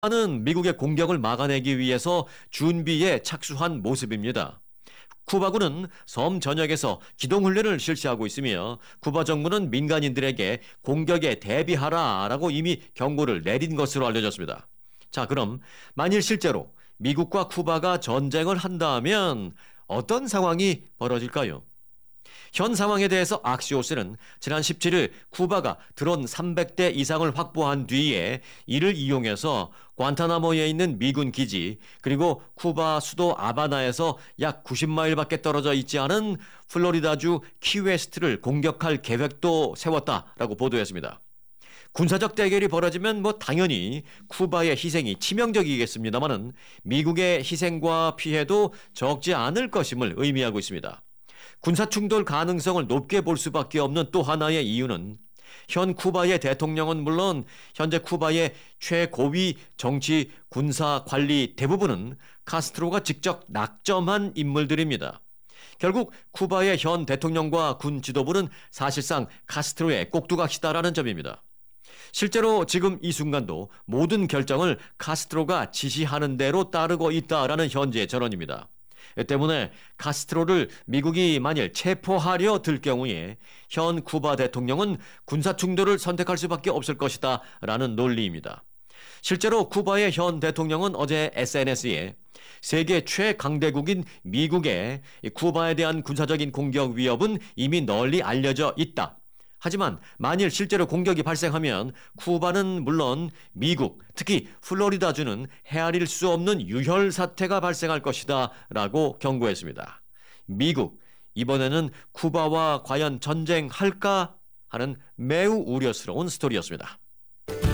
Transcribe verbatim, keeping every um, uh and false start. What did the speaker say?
쿠바는 미국의 공격을 막아내기 위해서 준비에 착수한 모습입니다. 쿠바군은 섬 전역에서 기동훈련을 실시하고 있으며 쿠바 정부는 민간인들에게 공격에 대비하라라고 이미 경고를 내린 것으로 알려졌습니다. 자, 그럼 만일 실제로 미국과 쿠바가 전쟁을 한다면 어떤 상황이 벌어질까요? 현 상황에 대해서 악시오스는 지난 십칠 일 쿠바가 드론 삼백 대 이상을 확보한 뒤에 이를 이용해서 관타나모에 있는 미군 기지 그리고 쿠바 수도 아바나에서 약 구십 마일밖에 떨어져 있지 않은 플로리다주 키웨스트를 공격할 계획도 세웠다라고 보도했습니다. 군사적 대결이 벌어지면 뭐 당연히 쿠바의 희생이 치명적이겠습니다마는 미국의 희생과 피해도 적지 않을 것임을 의미하고 있습니다. 군사 충돌 가능성을 높게 볼 수밖에 없는 또 하나의 이유는 현 쿠바의 대통령은 물론 현재 쿠바의 최고위 정치 군사 관리 대부분은 카스트로가 직접 낙점한 인물들입니다. 결국 쿠바의 현 대통령과 군 지도부는 사실상 카스트로의 꼭두각시다라는 점입니다. 실제로 지금 이 순간도 모든 결정을 카스트로가 지시하는 대로 따르고 있다라는 현재의 전언입니다. 때문에 카스트로를 미국이 만일 체포하려 들 경우에 현 쿠바 대통령은 군사 충돌을 선택할 수밖에 없을 것이다 라는 논리입니다. 실제로 쿠바의 현 대통령은 어제 에스엔에스에 세계 최강대국인 미국의 쿠바에 대한 군사적인 공격 위협은 이미 널리 알려져 있다. 하지만 만일 실제로 공격이 발생하면 쿠바는 물론 미국, 특히 플로리다주는 헤아릴 수 없는 유혈 사태가 발생할 것이다 라고 경고했습니다. 미국, 이번에는 쿠바와 과연 전쟁할까 하는 매우 우려스러운 스토리였습니다.